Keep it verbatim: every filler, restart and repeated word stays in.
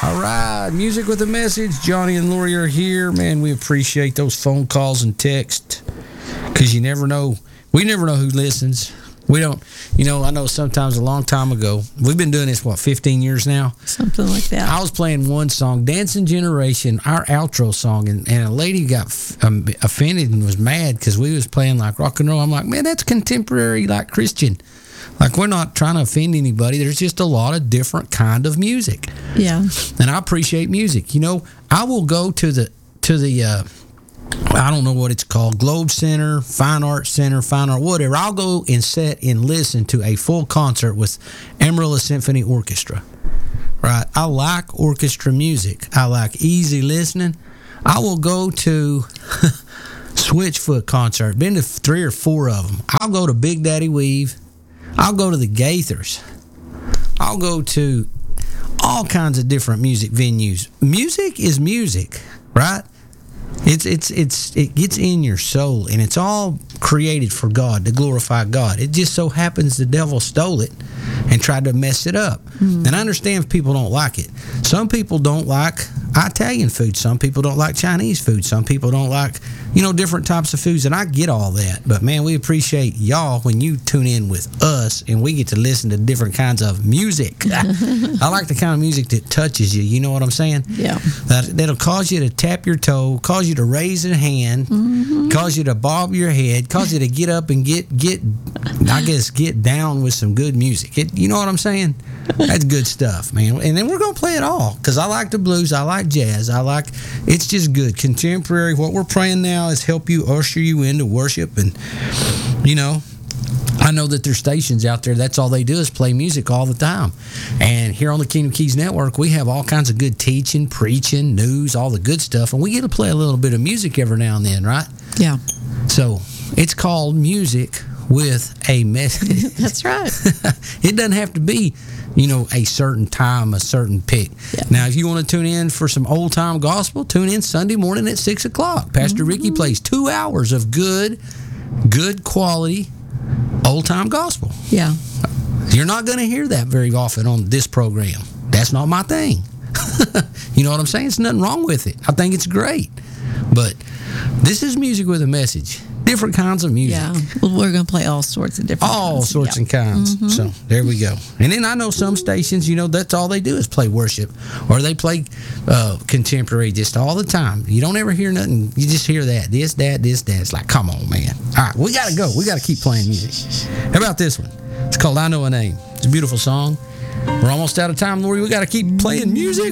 All right, music with a message. Johnny and Lori are here. Man, we appreciate those phone calls and texts because you never know. We never know who listens. We don't, you know, I know sometimes a long time ago, we've been doing this, what, fifteen years now? Something like that. I was playing one song, Dancing Generation, our outro song, and, and a lady got um, offended and was mad because we was playing like rock and roll. I'm like, man, that's contemporary, like Christian. Like, we're not trying to offend anybody. There's just a lot of different kind of music. Yeah. And I appreciate music. You know, I will go to the, to the, uh, I don't know what it's called, Globe Center, Fine Arts Center, Fine Art, whatever. I'll go and sit and listen to a full concert with Amarillo Symphony Orchestra. Right? I like orchestra music. I like easy listening. I will go to Switchfoot concert. Been to three or four of them. I'll go to Big Daddy Weave. I'll go to the Gaithers. I'll go to all kinds of different music venues. Music is music, right? It's it's it's it gets in your soul, and it's all created for God, to glorify God. It just so happens the devil stole it and tried to mess it up. Mm. And I understand if people don't like it. Some people don't like Italian food. Some people don't like Chinese food. Some people don't like, you know, different types of foods, and I get all that. But, man, we appreciate y'all when you tune in with us, and we get to listen to different kinds of music. I like the kind of music that touches you. You know what I'm saying? Yeah. That, that'll cause you to tap your toe, cause you to raise a hand, mm-hmm. cause you to bob your head, cause you to get up and get, get I guess, get down with some good music. It, you know what I'm saying? That's good stuff, man. And then we're going to play it all because I like the blues. I like jazz. I like, it's just good. Contemporary, what we're praying now is help you, usher you into worship. And, you know, I know that there's stations out there, that's all they do is play music all the time. And here on the Kingdom Keys Network, we have all kinds of good teaching, preaching, news, all the good stuff. And we get to play a little bit of music every now and then, right? Yeah. So it's called Music with a Message. That's right. It doesn't have to be, you know, a certain time, a certain pick. Yeah. Now, if you want to tune in for some old-time gospel, tune in Sunday morning at six o'clock. Pastor mm-hmm. Ricky plays two hours of good, good quality old-time gospel. Yeah. You're not going to hear that very often on this program. That's not my thing. You know what I'm saying? There's nothing wrong with it. I think it's great. But this is Music with a Message. Different kinds of music. Yeah, well, we're going to play all sorts of different all kinds. sorts yeah. and kinds. Mm-hmm. So there we go. And then I know some stations, you know, that's all they do is play worship, or they play uh, contemporary just all the time. You don't ever hear nothing. You just hear that this, that, this, that. It's like, come on, man. All right, we got to go. We got to keep playing music. How about this one? It's called "I Know a Name." It's a beautiful song. We're almost out of time, Lori. We got to keep playing music.